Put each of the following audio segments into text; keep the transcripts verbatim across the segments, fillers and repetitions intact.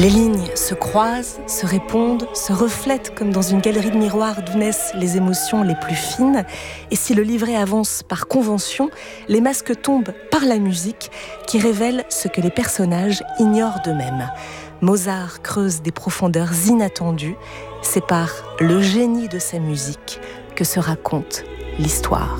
Les lignes se croisent, se répondent, se reflètent comme dans une galerie de miroirs d'où naissent les émotions les plus fines. Et si le livret avance par convention, les masques tombent par la musique qui révèle ce que les personnages ignorent d'eux-mêmes. Mozart creuse des profondeurs inattendues. C'est par le génie de sa musique que se raconte l'histoire.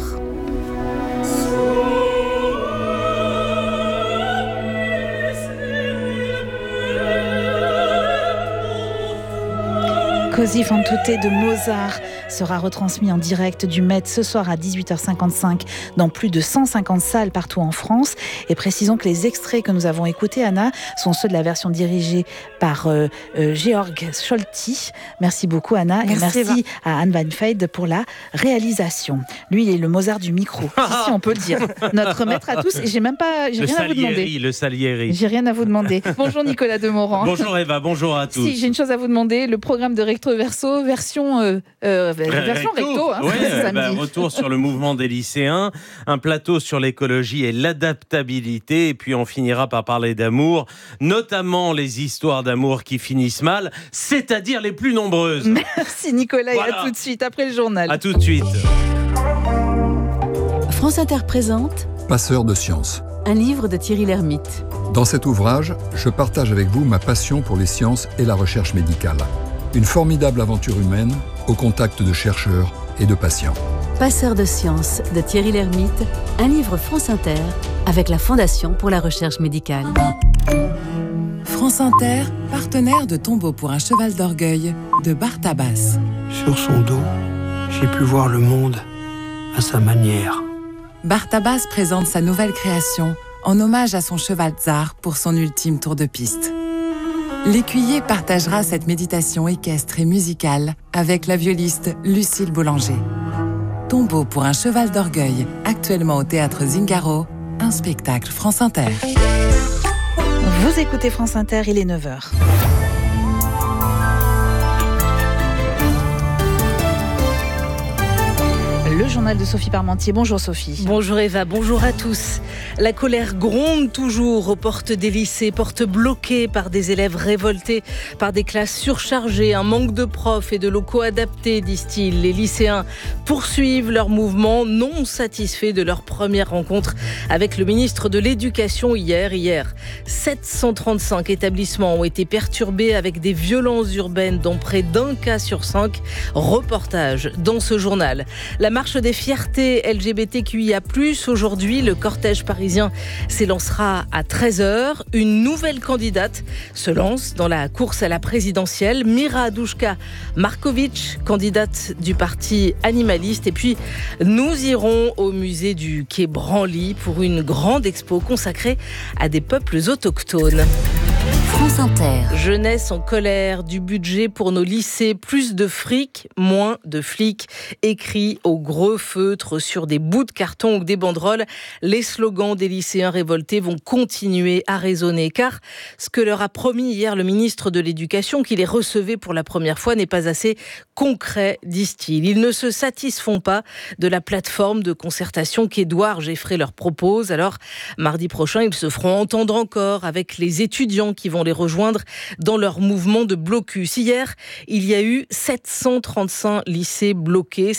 Così fan tutte de Mozart sera retransmis en direct du Met ce soir à dix-huit heures cinquante-cinq dans plus de cent cinquante salles partout en France. Et précisons que les extraits que nous avons écoutés, Anna, sont ceux de la version dirigée par euh, euh, Georg Scholti. Merci beaucoup, Anna. Merci, et merci à Anne Van Veyde pour la réalisation. Lui, il est le Mozart du micro, si on peut le dire. Notre maître à tous. Et j'ai même pas, j'ai le rien Salieri, à vous demander. Le Salieri. J'ai rien à vous demander. Bonjour Nicolas Demorand. Bonjour Eva, bonjour à tous. Si, j'ai une chose à vous demander. Le programme de Recto Verso, version, euh, euh, version recto. recto hein, ouais, bah, retour sur le mouvement des lycéens, un plateau sur l'écologie et l'adaptabilité, et puis on finira par parler d'amour, notamment les histoires d'amour qui finissent mal, c'est-à-dire les plus nombreuses. Merci Nicolas, voilà. Et à tout de suite, après le journal. À tout de suite. France Inter présente Passeur de sciences. Un livre de Thierry Lhermitte. Dans cet ouvrage, je partage avec vous ma passion pour les sciences et la recherche médicale. Une formidable aventure humaine au contact de chercheurs et de patients. Passeur de sciences de Thierry Lhermitte, un livre France Inter avec la Fondation pour la recherche médicale. France Inter, partenaire de Tombeau pour un cheval d'orgueil de Bart Abbas. Sur son dos, j'ai pu voir le monde à sa manière. Bart Abbas présente sa nouvelle création en hommage à son cheval Tsar pour son ultime tour de piste. L'écuyer partagera cette méditation équestre et musicale avec la violiste Lucille Boulanger. Tombeau pour un cheval d'orgueil, actuellement au théâtre Zingaro, un spectacle France Inter. Vous écoutez France Inter, il est neuf heures. Le journal de Sophie Parmentier. Bonjour Sophie. Bonjour Eva, bonjour à tous. La colère gronde toujours aux portes des lycées, portes bloquées par des élèves révoltés, par des classes surchargées, un manque de profs et de locaux adaptés, disent-ils. Les lycéens poursuivent leur mouvement, non satisfaits de leur première rencontre avec le ministre de l'Éducation hier. Hier, sept cent trente-cinq établissements ont été perturbés avec des violences urbaines, dont près d'un cas sur cinq. Reportage dans ce journal. La marche des fiertés L G B T Q I A plus, aujourd'hui, le cortège parisien s'élancera à treize heures. Une nouvelle candidate se lance dans la course à la présidentielle, Mira Douchka-Markovic, candidate du parti animaliste. Et puis, nous irons au musée du Quai Branly pour une grande expo consacrée à des peuples autochtones. France Inter. Jeunesse en colère, du budget pour nos lycées, plus de fric, moins de flics. Écrit au gros feutre sur des bouts de carton ou des banderoles, les slogans des lycéens révoltés vont continuer à résonner. Car ce que leur a promis hier le ministre de l'Éducation, qui les recevait pour la première fois, n'est pas assez concret, disent-ils. Ils ne se satisfont pas de la plateforme de concertation qu'Édouard Geffray leur propose. Alors, mardi prochain, ils se feront entendre encore avec les étudiants qui vont les rejoindre dans leur mouvement de blocus. Hier, il y a eu sept cent trente-cinq lycées bloqués.